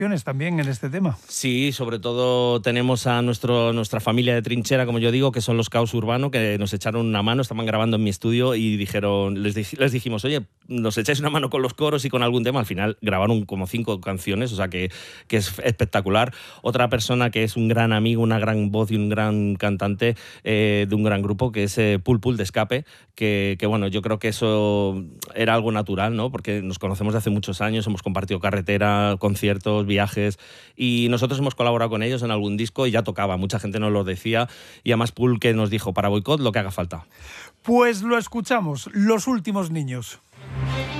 también en este tema. Sí, sobre todo tenemos a nuestra familia de trinchera, como yo digo, que son los Caos Urbano, que nos echaron una mano, estaban grabando en mi estudio y les dijimos, oye, ¿nos echáis una mano con los coros y con algún tema? Al final grabaron como 5 canciones, o sea que es espectacular. Otra persona que es un gran amigo, una gran voz y un gran cantante de un gran grupo, que es Pul Pul de Escape, que bueno, yo creo que eso era algo natural, ¿no? Porque nos conocemos de hace muchos años, hemos compartido carretera, conciertos, viajes, y nosotros hemos colaborado con ellos en algún disco y ya tocaba, mucha gente nos lo decía, y además Pul que nos dijo, para Boicot lo que haga falta. Pues lo escuchamos, Los Últimos Niños.